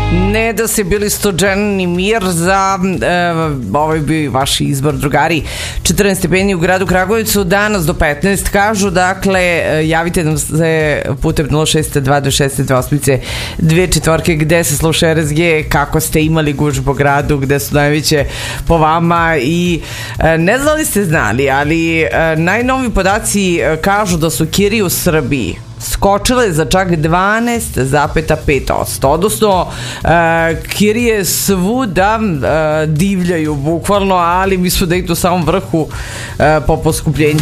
Ne da se bili stođeni mir za ovaj bi vaš izbor, drugari. 14 stepeni u gradu Kragujevcu, danas do 15 kažu, dakle javite nam se putem 0622628 24 gde se sluša RSG, kako ste imali gužbu po gradu, gde su najveće po vama i ne znam li ste znali, ali najnoviji podaci kažu da su kirije u Srbiji skočile za čak 12,5%, odnosno kirije svuda divljaju bukvalno, ali mislim da je to u samom vrhu po poskupljenju.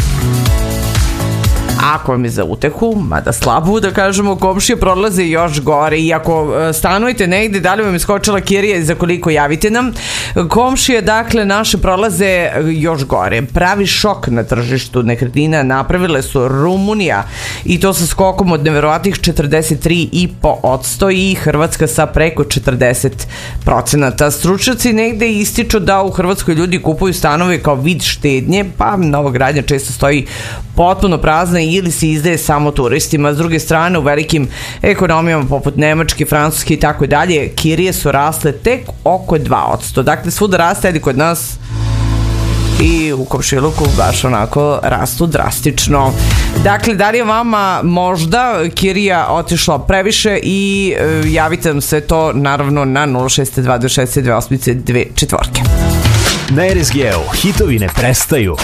Ako vam je za utehu, mada slabu da kažemo, komšije prolaze još gore i ako stanujete negde, da li vam je skočila kirija i za koliko, javite nam. Komšije, dakle, naše prolaze još gore. Pravi šok na tržištu nekretnina napravile su Rumunija i to sa skokom od neverovatnih 43,5% i Hrvatska sa preko 40%. Stručnjaci negde ističu da u Hrvatskoj ljudi kupuju stanove kao vid štednje, pa novogradnja često stoji potpuno prazna ili se izdaje samo turistima. S druge strane, u velikim ekonomijama poput Nemačke, Francuske i tako dalje, kirije su rasle tek oko 2%. Dakle, svuda raste, ali kod nas i u komšiluku baš onako rastu drastično. Dakle, da li je vama možda kirija otišla previše i javite nam se to naravno na 0622628 24. Na RSG-u hitovi ne prestaju.